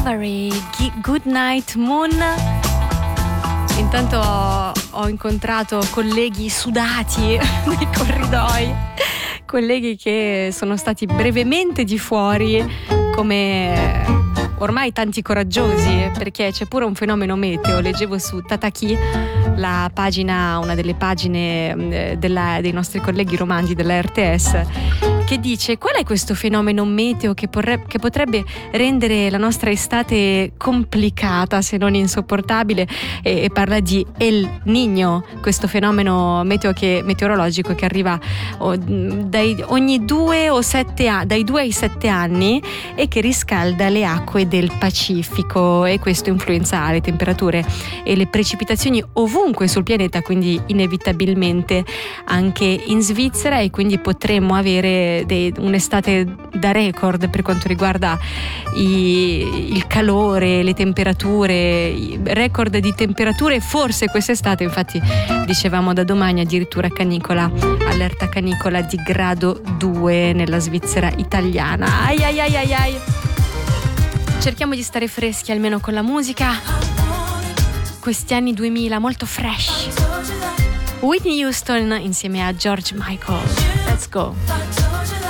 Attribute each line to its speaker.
Speaker 1: Ivory, Good Night Moon. Intanto ho incontrato colleghi sudati nei corridoi, colleghi che sono stati brevemente di fuori, come ormai tanti coraggiosi, perché c'è pure un fenomeno meteo. Leggevo su Tataki, la pagina, una delle pagine dei nostri colleghi romanzi della RTS, che dice: qual è questo fenomeno meteo che potrebbe rendere la nostra estate complicata, se non insopportabile, e parla di El Niño, questo fenomeno meteorologico che arriva ogni 2 o 7 anni, dai 2 ai 7 anni, e che riscalda le acque del Pacifico, e questo influenza le temperature e le precipitazioni ovunque sul pianeta, quindi inevitabilmente anche in Svizzera, e quindi potremmo avere un'estate da record per quanto riguarda il calore, le temperature, record di temperature forse quest'estate. Infatti dicevamo da domani addirittura canicola, allerta canicola di grado 2 nella Svizzera italiana. Ai ai ai ai ai. Cerchiamo di stare freschi almeno con la musica, questi anni 2000 molto fresh. Whitney Houston insieme a George Michael. Let's go.